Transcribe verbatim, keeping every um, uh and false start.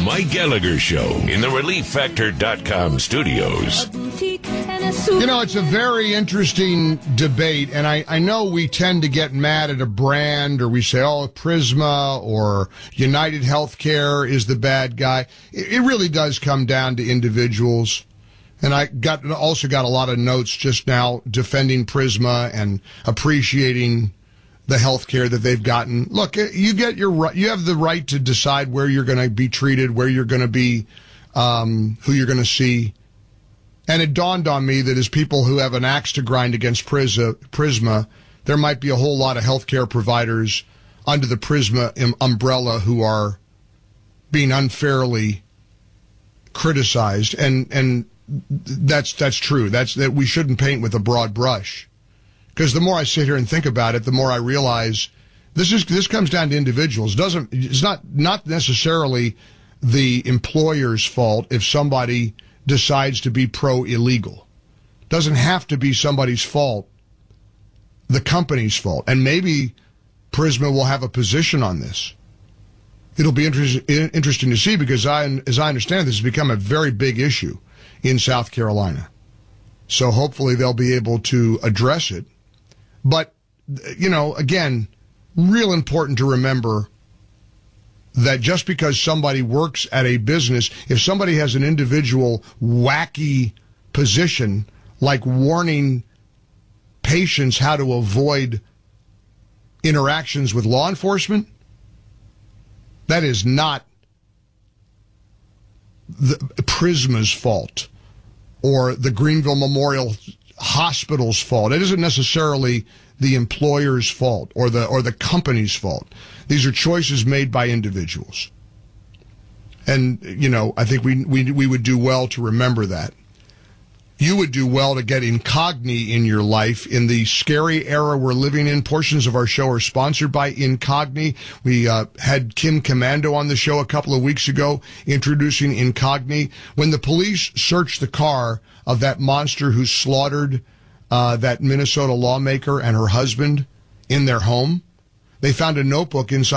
Mike Gallagher Show in the relief factor dot com studios. You know, it's a very interesting debate, and I, I know we tend to get mad at a brand, or we say, oh, Prisma or United Healthcare is the bad guy. It, it really does come down to individuals. And I got also got a lot of notes just now defending Prisma and appreciating the health care that they've gotten. Look, you get your right, you have the right to decide where you're going to be treated, where you're going to be, um, who you're going to see. And it dawned on me that as people who have an axe to grind against Prisma, Prisma, there might be a whole lot of healthcare providers under the Prisma umbrella who are being unfairly criticized, and and that's that's true. That's that we shouldn't paint with a broad brush. Because the more I sit here and think about it, the more I realize this is this comes down to individuals. Doesn't it's not not necessarily the employer's fault if somebody decides to be pro-illegal. Doesn't have to be somebody's fault, the company's fault. And maybe Prisma will have a position on this. It'll be inter- interesting to see, because I, as I understand, this has become a very big issue in South Carolina. So hopefully they'll be able to address it. But, you know, again, real important to remember that just because somebody works at a business, if somebody has an individual wacky position, like warning patients how to avoid interactions with law enforcement, that is not the Prisma's fault or the Greenville Memorial Hospital's fault. It isn't necessarily the employer's fault or the or the company's fault. These are choices made by individuals. And, you know, I think we we we would do well to remember that. You would do well to get Incogni in your life in the scary era we're living in. Portions of our show are sponsored by Incogni. We uh, had Kim Commando on the show a couple of weeks ago introducing Incogni. When the police searched the car of that monster who slaughtered uh, that Minnesota lawmaker and her husband in their home, they found a notebook inside